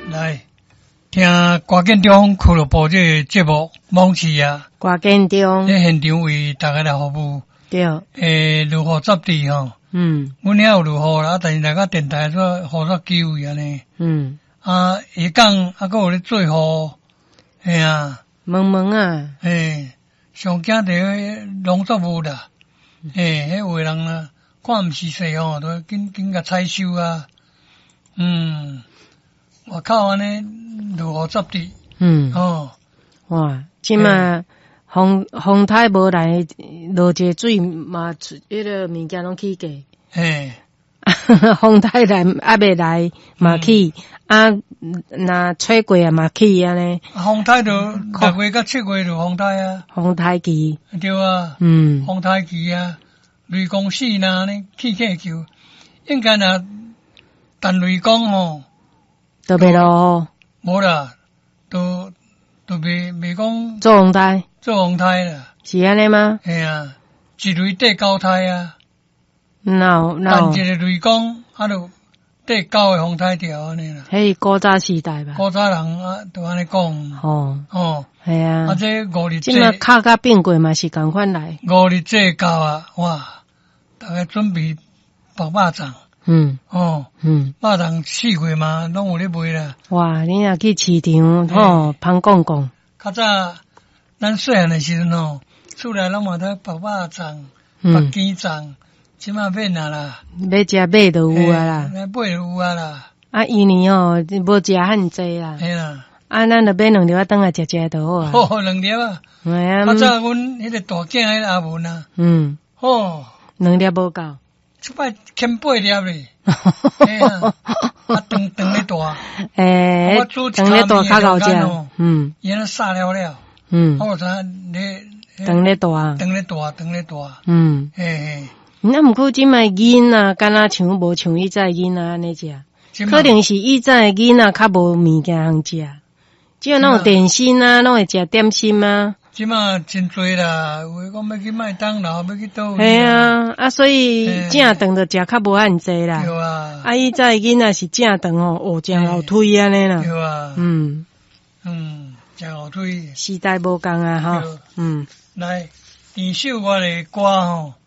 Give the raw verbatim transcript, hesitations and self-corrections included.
来听歌建中俱乐部这个节目，往期啊， 歌建中在现场为大家来服务。 对， 诶，如何执地吼？ 嗯， 阮遐有如何啦，但是大家电台说合作机会安尼。 嗯， 啊，下港啊，搁有咧做好，嘿啊， 问问啊， 嘿，上惊着农作物啦，嘿，迄有诶人啊，看毋是细吼，都紧紧甲采收啊，嗯，外口安尼如何执地？ 嗯， 哦， 哇，即嘛风风台无来，落一个水嘛，迄个物件拢起价。 嘿， 风台来还未来嘛起，啊，若吹过啊嘛起安尼。 风台就六月到七月就风台啊， 风台期， 对啊， 嗯， 风台期啊，雷公死呐呢，起气球，应该若但雷公吼， 都袂落无啦，都都袂袂讲做风台， 做风台啦， 是安尼吗？ 嘿啊，一雷缀九台啊， 那有那有， 但一个雷公啊，就缀九个风台条安尼啦。 迄古早时代吧。 古早人啊，都安尼讲， 哦， 哦， 系啊啊，。这五日即嘛节， 卡甲变过嘛是共款来。 五日节到啊，哇，大家准备爆肉粽， 嗯哦， 嗯， 肉粽四月嘛，拢有咧卖啦。 哇，你若去市场吼，旁讲讲， 较早咱细汉的时阵吼，厝内拢嘛得爆肉粽、白嗯， 鸡粽，即马免啊啦， 要食买就有啊啦。 嘿，买就有啊啦， 啊，伊年吼无食遐济啦。 嘿啦， 啊，咱就买两粒仔等来食食就好啊。 好两粒啊。 系啊， 较早阮迄个大囝迄个阿文啊， 嗯， 哦， 两粒无够。 即摆添八粒咧，嘿啊，啊长长咧大， 诶我煮，一等咧大较够烤面的食。嗯伊安尼杀了了， 嗯， 我知咧， 等咧大。 长咧大，长咧大， 嗯， 嘿嘿， 那毋过即摆囡仔敢若像无像以前囡仔安尼食， 即马可能是以前囡仔较无物件通食，只有那种点心啊，拢会食点心啊。 即马真多啦，有诶讲要去麦当劳，要去倒位系啊，啊，所以嘿正饭就食较无遐济啦。 对啊， 啊，以前囡仔是正饭吼，哦，正后腿安尼啦。 对啊， 嗯， 嗯，真好推。 时代无共啊，吼对。 嗯， 来，第首我的歌吼，